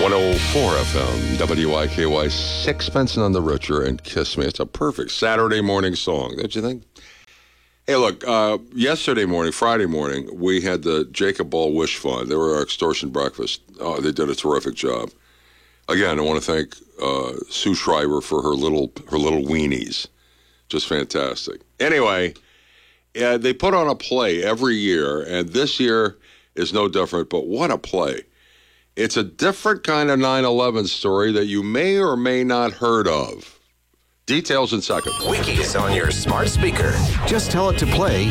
104 FM, WIKY, Sixpence None the Richer, and Kiss Me. It's a perfect Saturday morning song, don't you think? Hey, look, Friday morning, we had the Jacob Ball Wish Fund. They were our extortion breakfast. Oh, they did a terrific job. Again, I want to thank Sue Schreiber for her little weenies. Just fantastic. Anyway, they put on a play every year, and this year is no different, but what a play. It's a different kind of 9/11 story that you may or may not heard of. Details in seconds. Wiki's on your smart speaker. Just tell it to play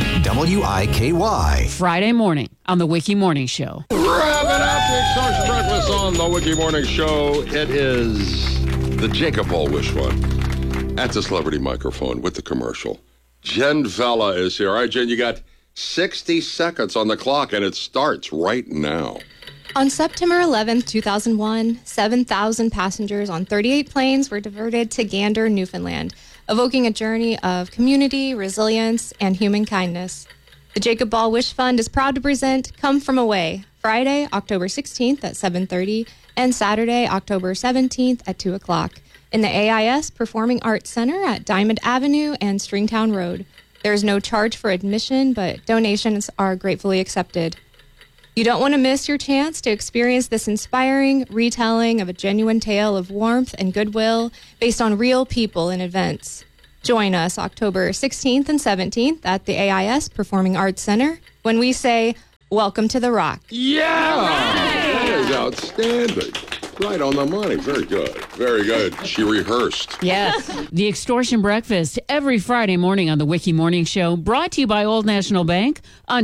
WIKY. Friday morning on the Wiki Morning Show. Wrapping up the Extortion Breakfast on the Wiki Morning Show. It is the Jacob Ball Wish Fund at the celebrity microphone with the commercial. Jen Vella is here. All right, Jen, you got 60 seconds on the clock, and it starts right now. On September 11, 2001, 7,000 passengers on 38 planes were diverted to Gander, Newfoundland, evoking a journey of community, resilience, and human kindness. The Jacob Ball Wish Fund is proud to present Come From Away, Friday, October 16th at 7:30, and Saturday, October 17th at 2 o'clock, in the AIS Performing Arts Center at Diamond Avenue and Stringtown Road. There is no charge for admission, but donations are gratefully accepted. You don't want to miss your chance to experience this inspiring retelling of a genuine tale of warmth and goodwill based on real people and events. Join us October 16th and 17th at the AIS Performing Arts Center when we say, welcome to the Rock. Yeah! That is outstanding. Right on the money. Very good. Very good. She rehearsed. Yes. The Extortion Breakfast every Friday morning on the Wiki Morning Show, brought to you by Old National Bank on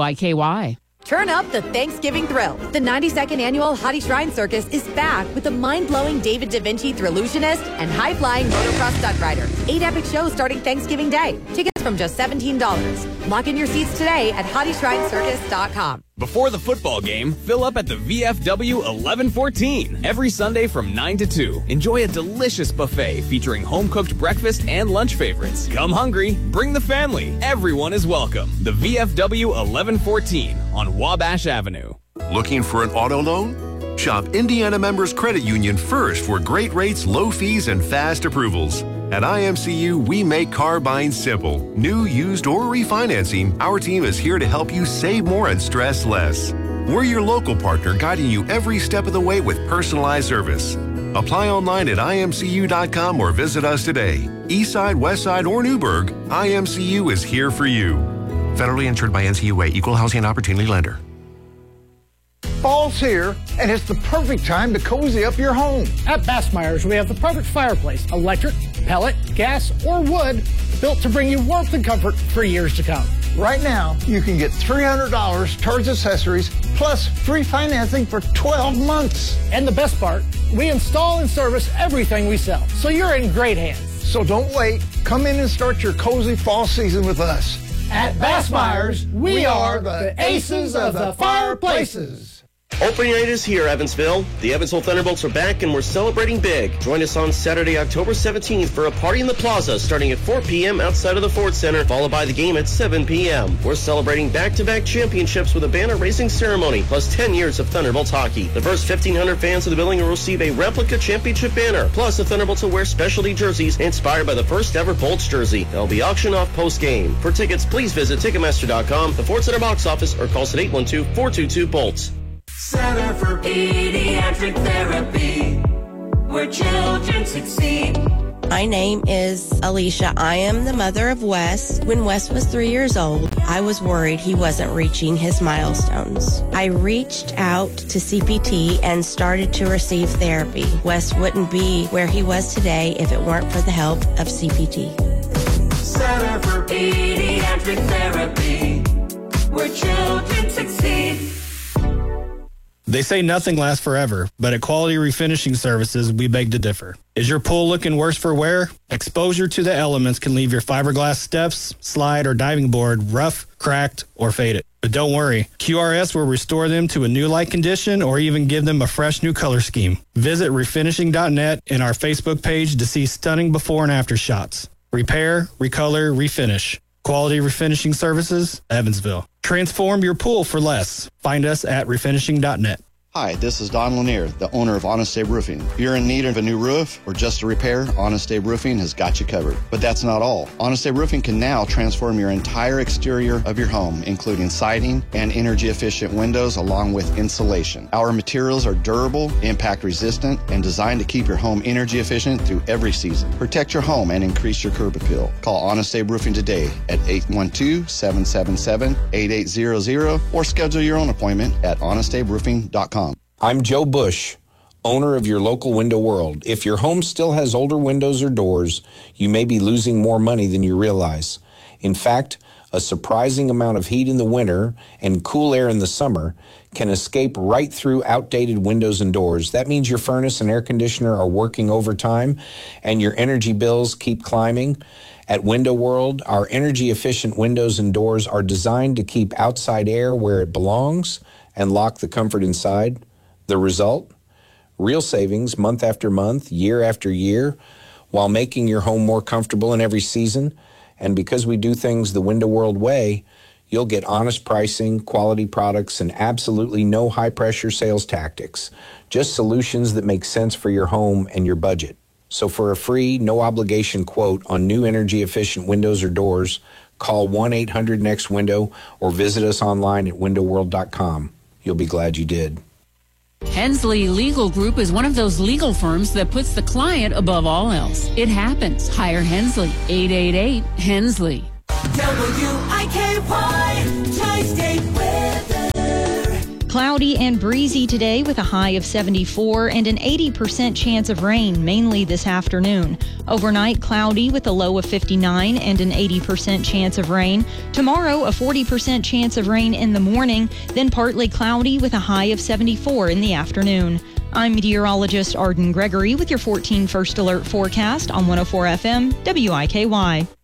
WIKY. Turn up the Thanksgiving thrill. The 92nd annual Hottie Shrine Circus is back with the mind-blowing David Da Vinci Thrillutionist and high-flying motocross stunt rider. 8 epic shows starting Thanksgiving Day. Tickets from just $17. Lock in your seats today at HottieShrineCircus.com. Before the football game, fill up at the VFW 1114. Every Sunday from 9 to 2. Enjoy a delicious buffet featuring home-cooked breakfast and lunch favorites. Come hungry, bring the family. Everyone is welcome. The VFW 1114 on Wabash Avenue. Looking for an auto loan? Shop Indiana Members Credit Union first for great rates, low fees, and fast approvals. At IMCU, we make car buying simple. New, used, or refinancing, our team is here to help you save more and stress less. We're your local partner, guiding you every step of the way with personalized service. Apply online at imcu.com or visit us today. Eastside, Westside, or Newburgh, IMCU is here for you. Federally insured by NCUA, Equal Housing Opportunity Lender. Fall's here, and it's the perfect time to cozy up your home. At Bassmeyer's, we have the perfect fireplace, electric, pellet, gas, or wood, built to bring you warmth and comfort for years to come. Right now, you can get $300 towards accessories, plus free financing for 12 months. And the best part, we install and service everything we sell, so you're in great hands. So don't wait. Come in and start your cozy fall season with us. At Bassmeyer's, we are the aces of the fireplaces. Opening night is here, Evansville. The Evansville Thunderbolts are back, and we're celebrating big. Join us on Saturday, October 17th for a party in the plaza starting at 4 p.m. outside of the Ford Center, followed by the game at 7 p.m. We're celebrating back-to-back championships with a banner-raising ceremony, plus 10 years of Thunderbolts hockey. The first 1,500 fans of the building will receive a replica championship banner, plus the Thunderbolts will wear specialty jerseys inspired by the first-ever Bolts jersey. They'll be auctioned off post-game. For tickets, please visit Ticketmaster.com, the Ford Center box office, or call us at 812-422-BOLTS. Center for Pediatric Therapy, where children succeed. My name is Alicia. I am the mother of Wes. When Wes was 3 years old, I was worried he wasn't reaching his milestones. I reached out to CPT and started to receive therapy. Wes wouldn't be where he was today if it weren't for the help of CPT. Center for Pediatric Therapy, where children succeed. They say nothing lasts forever, but at Quality Refinishing Services, we beg to differ. Is your pool looking worse for wear? Exposure to the elements can leave your fiberglass steps, slide, or diving board rough, cracked, or faded. But don't worry, QRS will restore them to a new-like condition or even give them a fresh new color scheme. Visit refinishing.net and our Facebook page to see stunning before and after shots. Repair, recolor, refinish. Quality Refinishing Services, Evansville. Transform your pool for less. Find us at refinishing.net. Hi, this is Don Lanier, the owner of Honest Abe Roofing. If you're in need of a new roof or just a repair, Honest Abe Roofing has got you covered. But that's not all. Honest Abe Roofing can now transform your entire exterior of your home, including siding and energy-efficient windows along with insulation. Our materials are durable, impact-resistant, and designed to keep your home energy-efficient through every season. Protect your home and increase your curb appeal. Call Honest Abe Roofing today at 812-777-8800 or schedule your own appointment at honestaberoofing.com. I'm Joe Bush, owner of your local Window World. If your home still has older windows or doors, you may be losing more money than you realize. In fact, a surprising amount of heat in the winter and cool air in the summer can escape right through outdated windows and doors. That means your furnace and air conditioner are working overtime and your energy bills keep climbing. At Window World, our energy-efficient windows and doors are designed to keep outside air where it belongs and lock the comfort inside. The result? Real savings month after month, year after year, while making your home more comfortable in every season. And because we do things the Window World way, you'll get honest pricing, quality products, and absolutely no high-pressure sales tactics. Just solutions that make sense for your home and your budget. So for a free, no-obligation quote on new energy-efficient windows or doors, call 1-800-NEXT-WINDOW or visit us online at windowworld.com. You'll be glad you did. Hensley Legal Group is one of those legal firms that puts the client above all else. It happens. Hire Hensley. 888-HENSLEY. WIKY Tri-State weather. Cloudy and breezy today with a high of 74 and an 80% chance of rain, mainly this afternoon. Overnight, cloudy with a low of 59 and an 80% chance of rain. Tomorrow, a 40% chance of rain in the morning, then partly cloudy with a high of 74 in the afternoon. I'm meteorologist Arden Gregory with your 14 First Alert forecast on 104 FM WIKY.